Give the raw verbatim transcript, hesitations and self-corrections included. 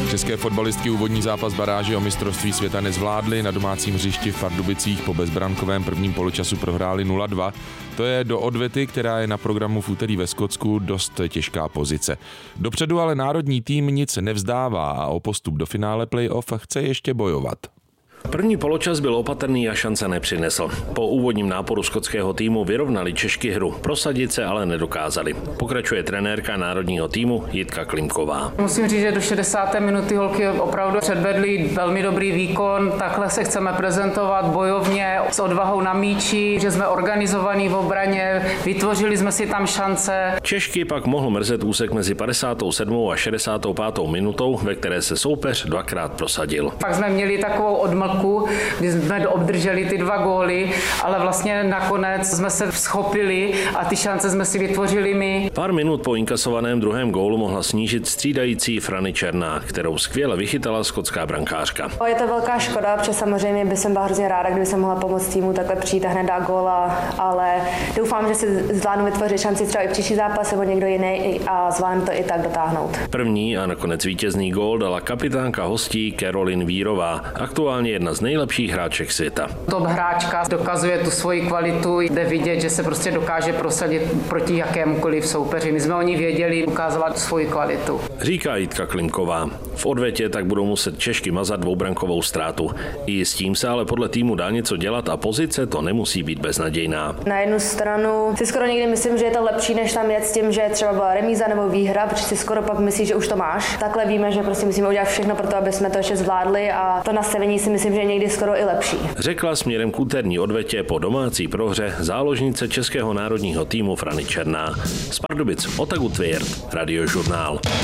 České fotbalistky úvodní zápas baráže o mistrovství světa nezvládly, na domácím hřišti v Pardubicích po bezbrankovém prvním poločasu prohráli nula dva. To je do odvety, která je na programu v úterý ve Skotsku, dost těžká pozice. Dopředu ale národní tým nic nevzdává a o postup do finále playoff chce ještě bojovat. První poločas byl opatrný a šance nepřinesl. Po úvodním náporu skotského týmu vyrovnali Češky hru, prosadit se ale nedokázali. Pokračuje trenérka národního týmu Jitka Klimková. Musím říct, že do šedesáté minuty holky opravdu předvedly velmi dobrý výkon. Takhle se chceme prezentovat bojovně, s odvahou na míči, že jsme organizovaní v obraně, vytvořili jsme si tam šance. Češky pak mohl mrzet úsek mezi padesátou sedmou a šedesátou pátou minutou, ve které se soupeř dvakrát prosadil. Pak jsme měli takovou odmlku, kdy jsme obdrželi ty dva góly, ale vlastně nakonec jsme se schopili a ty šance jsme si vytvořili my. Pár minut po inkasovaném druhém gólu mohla snížit střídající Franny Černá, kterou skvěle vychytala skotská brankářka. Je to velká škoda, protože samozřejmě bych byla hrozně ráda, kdyby jsem mohla pomoct týmu takhle přijít a hned dát góla, ale doufám, že si zvládnu vytvořit šanci třeba i příští zápas nebo někdo jiný a zvládnu to i tak dotáhnout. První a nakonec vítězný gól dala kapitánka hostí Caroline Vírová, aktuálně jedna z nejlepších hráček světa. Top hráčka dokazuje tu svoji kvalitu, jde vidět, že se prostě dokáže prosadit proti jakémukoliv soupeři. My jsme o ní věděli, ukázala svoji kvalitu. Říká Jitka Klimková. V odvetě tak budou muset Češky mazat dvoubrankovou ztrátu. I s tím se ale podle týmu dá něco dělat a pozice to nemusí být beznadějná. Na jednu stranu si skoro někdy myslím, že je to lepší, než tam jet s tím, že třeba byla remíza nebo výhra, protože si skoro pak myslíš, že už to máš. Takhle víme, že prostě musíme udělat všechno pro to, aby jsme to ještě zvládli a to nastavení si myslím, že je někdy skoro i lepší. Řekla směrem k úterní odvetě po domácí prohře záložnice českého národního týmu Franny Černá. Z Pardubic Otagu Tvěrt, Radiožurnál.